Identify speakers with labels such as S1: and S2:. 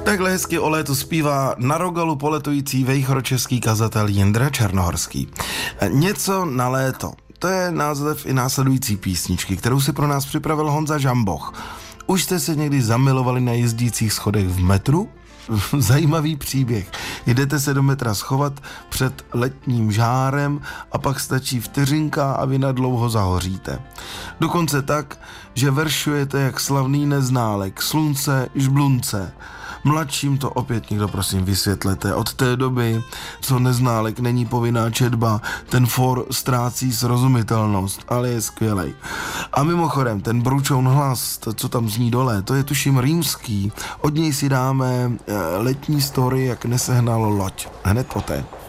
S1: Takhle hezky o létu zpívá na Rogalu poletující vejchoročeský kazatel Jindra Černohorský. Něco na léto. To je název i následující písničky, kterou si pro nás připravil Honza Žamboch. Už jste se někdy zamilovali na jezdících schodech v metru? Zajímavý příběh. Jdete se do metra schovat před letním žárem a pak stačí vteřinka a vy nadlouho zahoříte. Dokonce tak, že veršujete jak slavný neználek, slunce, žblunce. Mladším to opět někdo prosím vysvětlete. Od té doby, co neználek není povinná četba, ten for ztrácí srozumitelnost, ale je skvělej. A mimochodem, ten bručoun hlas, to, co tam zní dole, to je tuším rýmský. Od něj si dáme letní story, jak nesehnal loď. Hned poté.